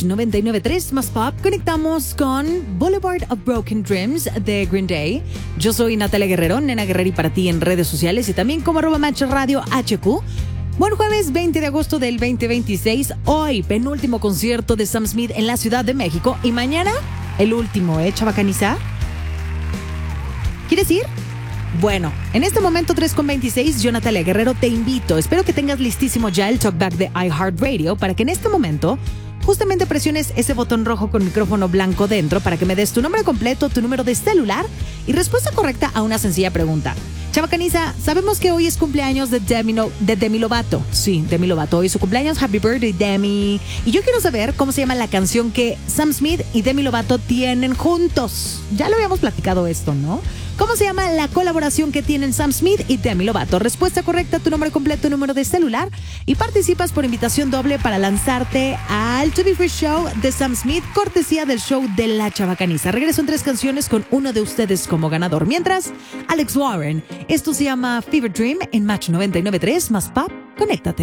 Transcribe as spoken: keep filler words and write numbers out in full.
Match noventa y nueve punto tres más Pop. Conectamos con Boulevard of Broken Dreams de Green Day. Yo soy Natalia Guerrero, Nena Guerreri para ti en redes sociales y también como arroba Match Radio H Q. Buen jueves veinte de agosto del veinte veintiséis. Hoy, penúltimo concierto de Sam Smith en la Ciudad de México. Y mañana, el último, ¿eh, Chabacaniza? ¿Quieres ir? Bueno, en este momento tres con veintiséis, yo Natalia Guerrero te invito. Espero que tengas listísimo ya el talkback de iHeartRadio para que en este momento justamente presiones ese botón rojo con micrófono blanco dentro para que me des tu nombre completo, tu número de celular y respuesta correcta a una sencilla pregunta. Chabacaniza, sabemos que hoy es cumpleaños de Demi, no, de Demi Lovato. Sí, Demi Lovato. Hoy es su cumpleaños. Happy birthday, Demi. Y yo quiero saber cómo se llama la canción que Sam Smith y Demi Lovato tienen juntos. Ya lo habíamos platicado esto, ¿no? ¿Cómo se llama la colaboración que tienen Sam Smith y Demi Lovato? Respuesta correcta, tu nombre completo, número de celular y participas por invitación doble para lanzarte al To Be Free Show de Sam Smith, cortesía del show de La Chabacaniza. Regreso en tres canciones con uno de ustedes como ganador. Mientras, Alex Warren. Esto se llama Fever Dream en Match noventa y nueve punto tres más Pop. Conéctate.